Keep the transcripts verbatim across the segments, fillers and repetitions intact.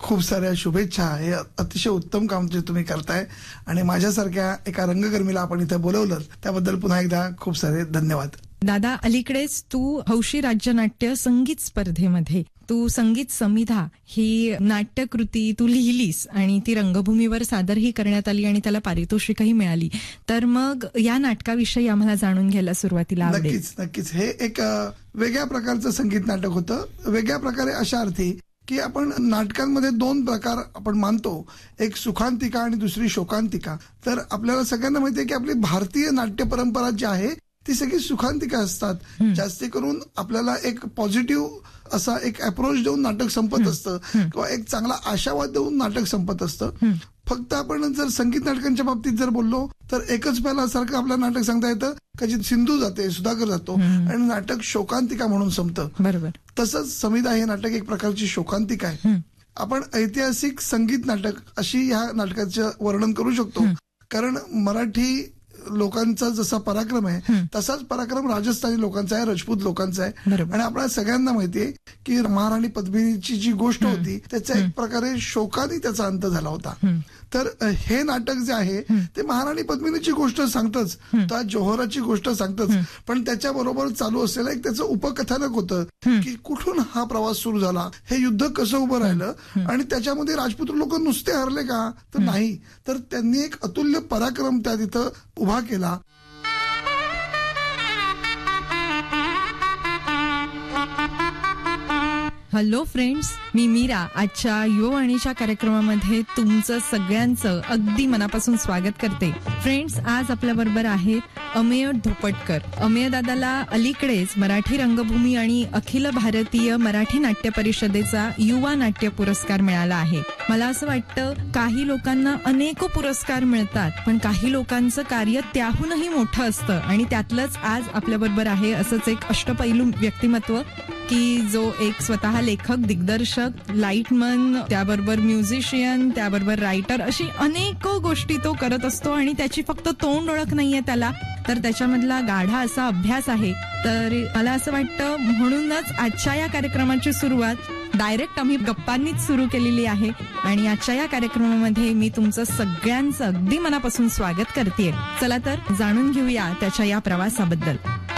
खूप साऱ्या शुभेच्छा. हे अतिशय उत्तम काम जे तुम्ही करताय आणि माझ्यासारख्या एका रंगकर्मीला आपण इथे बोलवलं त्याबद्दल पुन्हा एकदा खूप सारे धन्यवाद. दादा, अलीकडेच तू हौशी राज्यनाट्य संगीत स्पर्धेमध्ये तू संगीत समिधा ही नाट्यकृती तू लिहिलीस आणि ती रंगभूमीवर सादरही करण्यात आली आणि त्याला पारितोषिकही मिळाली. तर मग या नाटकाविषयी आम्हाला जाणून घ्यायला सुरुवातीला आवडेल. नक्कीच नक्कीच हे एक वेगळ्या प्रकारचं संगीत नाटक होतं. वेगळ्या प्रकारे अशा अर्थी की आपण नाटकांमध्ये दोन प्रकार आपण मानतो, एक सुखांतिका आणि दुसरी शोकांतिका. तर आपल्याला सगळ्यांना माहिती आहे की आपली भारतीय नाट्य परंपरा जी आहे ती सगळी सुखांतिका असतात. जास्ती करून आपल्याला एक पॉझिटिव्ह असा एक अप्रोच देऊन नाटक संपत असतं किंवा एक चांगला आशावाद देऊन नाटक संपत असतं. फक्त आपण जर संगीत नाटकांच्या बाबतीत जर बोललो तर एकच पहिला सारखं आपलं नाटक सांगता येतं की सिंधू जाते, सुधाकर जातो आणि नाटक शोकांतिका म्हणून संपतं. बरोबर. तसंच समिधा हे नाटक एक प्रकारची शोकांतिका आहे. आपण ऐतिहासिक संगीत नाटक अशी ह्या नाटकाचं वर्णन करू शकतो. कारण मराठी लोकांचा जसा पराक्रम आहे तसाच पराक्रम राजस्थानी लोकांचा आहे, राजपूत लोकांचा आहे. आणि आपल्याला सगळ्यांना माहितीये की महाराणी पद्मिनीची जी गोष्ट होती त्याचा एक प्रकारे शोकाने त्याचा अंत झाला होता. तर हे नाटक जे आहे ते महाराणी पद्मिनीची गोष्ट सांगतच, त्या जोहराची गोष्ट सांगतच, पण त्याच्या बरोबर चालू असलेलं एक त्याचं उपकथानक होतं की कुठून हा प्रवास सुरू झाला, हे युद्ध कसं उभं राहिलं आणि त्याच्यामध्ये राजपूत लोक नुसते हरले का, तर नाही, तर त्यांनी एक अतुल्य पराक्रम त्या तिथं उभा केला. हॅलो फ्रेंड्स, मी मीरा. आजच्या युववाणीच्या कार्यक्रमामध्ये तुमचं सगळ्यांचं अगदी मनापासून स्वागत करते. फ्रेंड्स, आज आपल्या बरोबर आहेत अमेय धोपटकर. अमेय दादाला अलीकडेच मराठी रंगभूमी आणि अखिल भारतीय मराठी नाट्य परिषदेचा युवा नाट्य पुरस्कार मिळाला आहे. मला असं वाटतं काही लोकांना अनेक पुरस्कार मिळतात, पण काही लोकांचं कार्य त्याहूनही मोठं असतं आणि त्यातलंच आज आपल्या बरोबर आहे असंच एक अष्टपैलू व्यक्तिमत्व की जो एक स्वतः लेखक, दिग्दर्शक, लाईटमन, त्याबरोबर म्युझिशियन, त्याबरोबर रायटर, अशी अनेक गोष्टी तो करत असतो आणि त्याची फक्त तोंड ओळख नाहीये त्याला, तर त्याच्यामधला गाढा असा अभ्यास आहे. तर मला असं वाटतं म्हणूनच आजच्या या कार्यक्रमाची सुरुवात डायरेक्ट आम्ही गप्पांनीच सुरू केलेली आहे आणि आजच्या या कार्यक्रमामध्ये मी तुमचं सगळ्यांचं अगदी मनापासून स्वागत करतेय. चला तर जाणून घेऊया त्याच्या या प्रवासाबद्दल.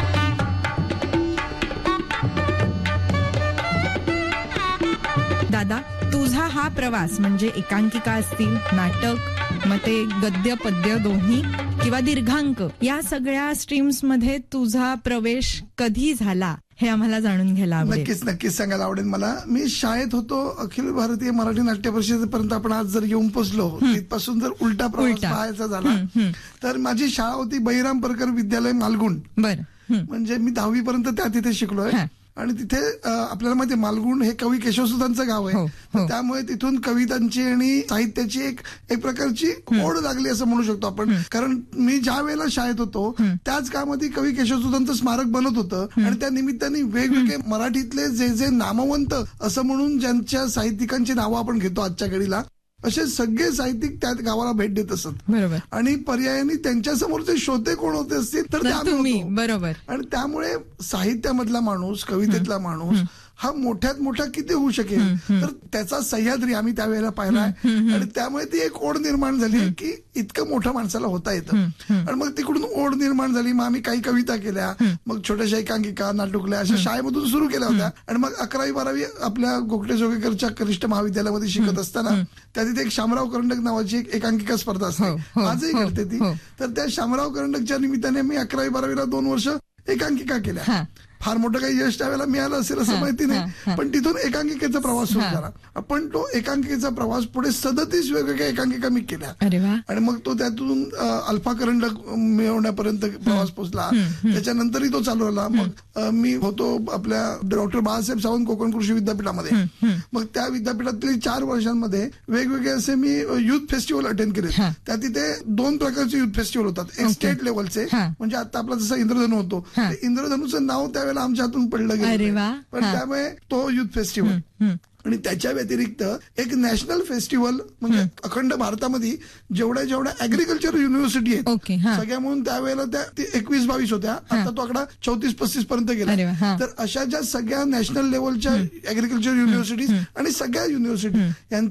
दादा, तुझा हा प्रवास म्हणजे एकांकिका असतील, नाटक, मग ते गद्य पद्य दोन्ही किंवा दीर्घांक, या सगळ्या स्ट्रीम्स मध्ये तुझा प्रवेश कधी झाला हे आम्हाला जाणून घ्यायला आवडेल. नक्कीच नक्कीच सांगायला आवडेल मला. मी शाळेत होतो, अखिल भारतीय मराठी नाट्य परिषदेपर्यंत आपण आज जर येऊन पोचलो, तिथपासून जर उलटा प्रवास पाहायचा झाला तर माझी शाळा होती बहिराम परकर विद्यालय मालगुण. बरं. म्हणजे मी दहावी पर्यंत त्या तिथे शिकलोय आणि तिथे आपल्याला माहिती आहे मालगुण हे कवी केशवसुतांचं गाव आहे. त्यामुळे तिथून कवितांची आणि साहित्याची एक एक प्रकारची ओढ लागली असं म्हणू शकतो आपण. कारण मी ज्या वेळेला शाळेत होतो त्याच काळामध्ये कवी केशवसुतांचं स्मारक बनत होतं आणि त्या निमित्ताने वेगवेगळे मराठीतले जे जे नामवंत असं म्हणून ज्यांच्या साहित्यिकांची नावं आपण घेतो आजच्या घडीला, असे सगळे साहित्यिक त्या गावाला भेट देत असत. बरोबर. आणि पर्यायाने त्यांच्या समोरचे श्रोते कोण होते असतील तर तुम्ही. बरोबर. आणि त्यामुळे साहित्यामधला माणूस, कवितेतला माणूस हा मोठ्यात मोठा किती होऊ शकेल, तर त्याचा सह्याद्री आम्ही त्यावेळेला पाहिलाय आणि त्यामुळे ती एक ओढ निर्माण झाली की इतकं मोठ्या माणसाला होता येतं. आणि मग तिकडून ओढ निर्माण झाली. मग आम्ही काही कविता केल्या, मग छोट्याशा एकांकिका, नाटुकल्या अशा शाळेमधून सुरू केल्या होत्या. आणि मग अकरावी बारावी आपल्या गोखले जोगेकरच्या कनिष्ठ महाविद्यालयामध्ये शिकत असताना त्या तिथे एक शामराव करंडक नावाची एक एकांकिका स्पर्धा असते, आजही घडते ती. तर त्या शामराव करंडकच्या निमित्ताने मी अकरावी बारावीला दोन वर्ष एकांकिका केल्या. फार मोठं काही यश त्यावेळेला मिळालं असेल असं माहिती नाही, पण तिथून एकांकिकेचा प्रवास सुरू झाला. पण तो एकांकिकेचा प्रवास पुढे सदतीस वेगवेगळ्या एकांकिका मी केल्या आणि मग तो त्यातून अल्फा करंडक मिळवण्यापर्यंत प्रवास पोहोचला. त्याच्यानंतरही तो चालू राहिला. मग मी होतो आपल्या डॉक्टर बाळासाहेब सावंत कोकण कृषी विद्यापीठामध्ये. मग त्या विद्यापीठातले चार वर्षांमध्ये वेगवेगळे असे मी युथ फेस्टिवल अटेंड केले. त्या तिथे दोन प्रकारचे युथ फेस्टिवल होतात. एक स्टेट लेवलचे, म्हणजे आता आपला जसा इंद्रधनु होतो, इंद्रधनुचं नाव त्यावेळेला आमच्या हातून पडलं गेलं, पण त्यामुळे तो युथ फेस्टिवल. आणि त्याच्या व्यतिरिक्त एक नॅशनल फेस्टिवल, म्हणजे अखंड भारतामध्ये जेवढ्या जेवढ्या अॅग्रिकल्चर युनिव्हर्सिटी आहेत सगळ्या म्हणून त्यावेळेला त्या एकवीस बावीस होत्या. आता तो आकडा चौतीस पस्तीस पर्यंत गेला. तर अशा ज्या सगळ्या नॅशनल लेवलच्या अॅग्रिकल्चर युनिव्हर्सिटीज आणि सगळ्या युनिव्हर्सिटी